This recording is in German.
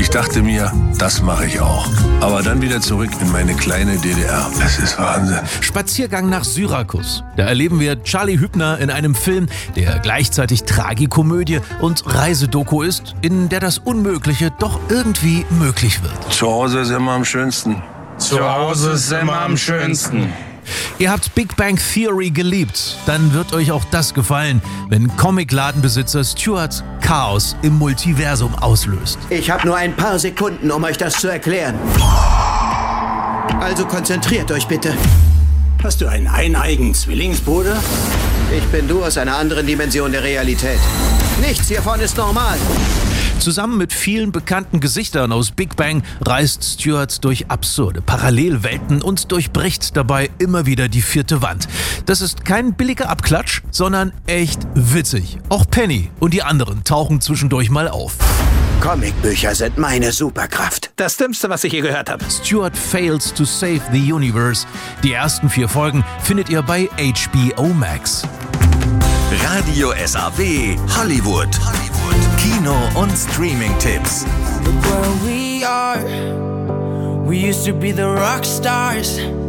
Ich dachte mir, das mache ich auch. Aber dann wieder zurück in meine kleine DDR. Das ist Wahnsinn. Spaziergang nach Syrakus. Da erleben wir Charlie Hübner in einem Film, der gleichzeitig Tragikomödie und Reisedoku ist, in der das Unmögliche doch irgendwie möglich wird. Zu Hause ist immer am schönsten. Zu Hause ist immer am schönsten. Ihr habt Big Bang Theory geliebt, dann wird euch auch das gefallen, wenn Comicladenbesitzer Stuart Chaos im Multiversum auslöst. Ich habe nur ein paar Sekunden, um euch das zu erklären. Also konzentriert euch bitte. Hast du einen eineigen Zwillingsbruder? Ich bin du aus einer anderen Dimension der Realität. Nichts hiervon ist normal. Zusammen mit vielen bekannten Gesichtern aus Big Bang reist Stuart durch absurde Parallelwelten und durchbricht dabei immer wieder die vierte Wand. Das ist kein billiger Abklatsch, sondern echt witzig. Auch Penny und die anderen tauchen zwischendurch mal auf. Comicbücher sind meine Superkraft. Das Dümmste, was ich je gehört habe. Stuart Fails to Save the Universe. Die ersten 4 Folgen findet ihr bei HBO Max. Radio SAW Hollywood. Kino- und Streaming-Tipps. Look where we are. We used to be the rock stars.